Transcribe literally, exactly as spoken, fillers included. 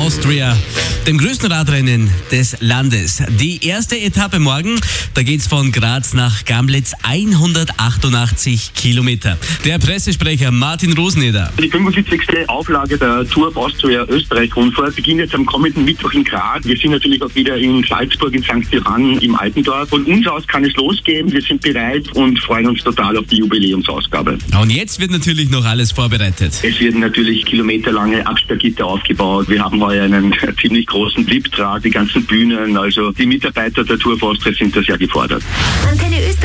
Austria, dem größten Radrennen des Landes. Die erste Etappe morgen, da geht's von Graz nach Gamlitz, hundertachtundachtzig Kilometer. Der Pressesprecher Martin Roseneder. Die fünfundsiebzigste Auflage der Tour of Austria Österreich-Rundfahrt beginnt jetzt am kommenden Mittwoch in Graz. Wir sind natürlich auch wieder in Salzburg, in Sankt Johann, im Altendorf. Von uns aus kann es losgehen. Wir sind bereit und freuen uns total auf die Jubiläumsausgabe. Und jetzt wird natürlich noch alles vorbereitet. Es werden natürlich kilometerlange Absperrgitter aufgebaut. Wir haben heuer einen ziemlich großen Blitztrag, die ganzen Bühnen. Also die Mitarbeiter der Tour of Austria sind da sehr gefordert. Antenne Österreich.